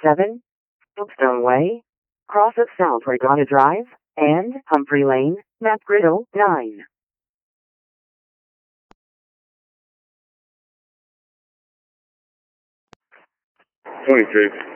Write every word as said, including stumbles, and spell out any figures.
seven, Oakstone Way, cross of South Regatta Drive, and Humphrey Lane, MapGrid nine. twenty-two.